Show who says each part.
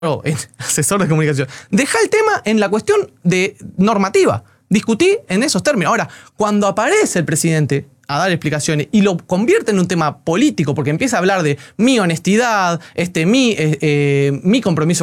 Speaker 1: asesor de comunicación. Deja el tema en la cuestión de normativa. Discutí en esos términos. Ahora, cuando aparece el presidente a dar explicaciones y lo convierte en un tema político, porque empieza a hablar de mi honestidad, mi compromiso